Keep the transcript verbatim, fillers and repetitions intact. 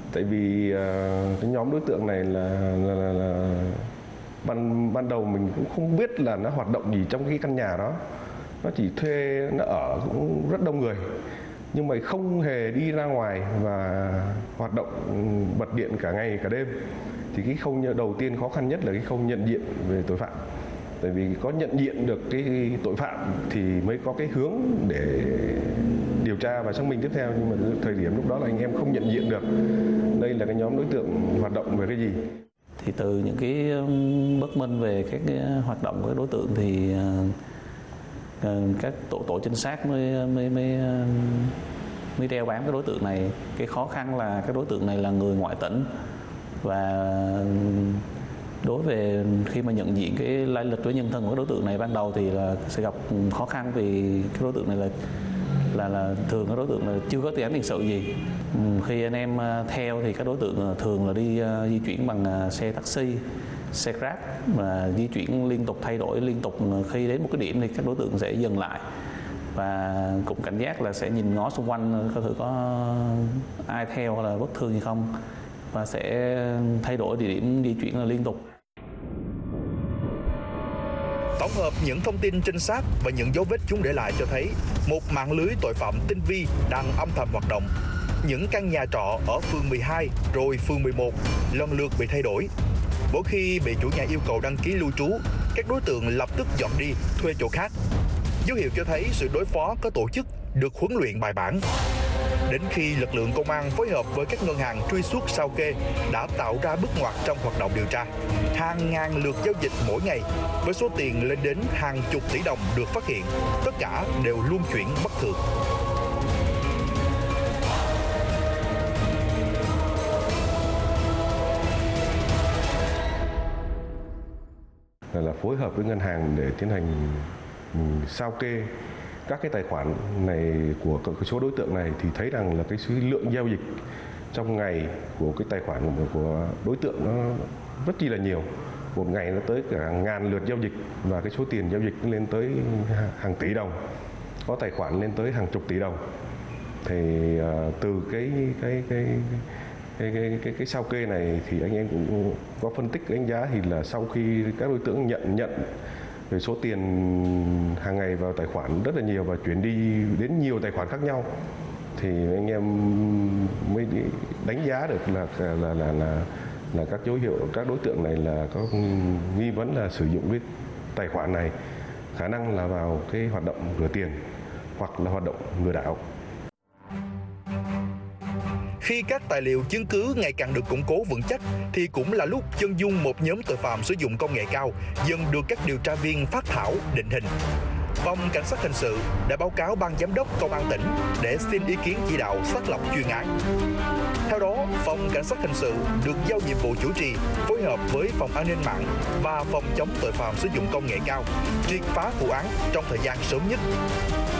Tại vì uh, cái nhóm đối tượng này là, là, là, là ban ban đầu mình cũng không biết là nó hoạt động gì trong cái căn nhà đó. Nó chỉ thuê, nó ở cũng rất đông người, nhưng mà không hề đi ra ngoài và hoạt động bật điện cả ngày cả đêm. Thì cái khâu đầu tiên khó khăn nhất là cái khâu nhận diện về tội phạm. Tại vì có nhận diện được cái tội phạm thì mới có cái hướng để điều tra và xác minh tiếp theo, nhưng mà thời điểm lúc đó là anh em không nhận diện được đây là cái nhóm đối tượng hoạt động về cái gì. Thì từ những cái bất minh về các cái hoạt động của các đối tượng thì các tổ tổ trinh sát mới mới mới mới đeo bám cái đối tượng này. Cái khó khăn là các đối tượng này là người ngoại tỉnh, và đối về khi mà nhận diện cái lai lịch với nhân thân của đối tượng này ban đầu thì là sẽ gặp khó khăn, vì cái đối tượng này là là là thường các đối tượng là chưa có tiền án tiền sự gì. Khi anh em theo thì các đối tượng thường là đi uh, di chuyển bằng xe taxi, xe Grab, và di chuyển liên tục, thay đổi liên tục. Khi đến một cái điểm thì các đối tượng sẽ dừng lại và cũng cảnh giác là sẽ nhìn ngó xung quanh coi thử có ai theo hay là bất thường gì không, và sẽ thay đổi địa điểm di chuyển là liên tục. Tổng hợp những thông tin trinh sát và những dấu vết chúng để lại cho thấy một mạng lưới tội phạm tinh vi đang âm thầm hoạt động. Những căn nhà trọ ở phường mười hai rồi phường mười một lần lượt bị thay đổi. Mỗi khi bị chủ nhà yêu cầu đăng ký lưu trú, các đối tượng lập tức dọn đi thuê chỗ khác. Dấu hiệu cho thấy sự đối phó có tổ chức, được huấn luyện bài bản. Đến khi lực lượng công an phối hợp với các ngân hàng truy xuất sao kê đã tạo ra bước ngoặt trong hoạt động điều tra. Hàng ngàn lượt giao dịch mỗi ngày với số tiền lên đến hàng chục tỷ đồng được phát hiện, tất cả đều luân chuyển bất thường. Là phối hợp với ngân hàng để tiến hành sao kê các cái tài khoản này của các số đối tượng này, thì thấy rằng là cái số lượng giao dịch trong ngày của cái tài khoản của, của đối tượng nó rất chi là nhiều. Một ngày nó tới cả ngàn lượt giao dịch, và cái số tiền giao dịch lên tới hàng tỷ đồng, có tài khoản lên tới hàng chục tỷ đồng. Thì uh, từ cái cái cái cái cái cái cái sao kê này thì anh em cũng có phân tích đánh giá, thì là sau khi các đối tượng nhận nhận về số tiền hàng ngày vào tài khoản rất là nhiều và chuyển đi đến nhiều tài khoản khác nhau, thì anh em mới đánh giá được là là là là là các dấu hiệu các đối tượng này là có nghi vấn là sử dụng cái tài khoản này, khả năng là vào cái hoạt động rửa tiền hoặc là hoạt động lừa đảo. Khi các tài liệu chứng cứ ngày càng được củng cố vững chắc thì cũng là lúc chân dung một nhóm tội phạm sử dụng công nghệ cao dần được các điều tra viên phác thảo định hình. Phòng Cảnh sát Hình sự đã báo cáo Ban Giám đốc Công an tỉnh để xin ý kiến chỉ đạo xác lập chuyên án. Theo đó, Phòng Cảnh sát Hình sự được giao nhiệm vụ chủ trì, phối hợp với Phòng An ninh mạng và Phòng chống tội phạm sử dụng công nghệ cao, triệt phá vụ án trong thời gian sớm nhất.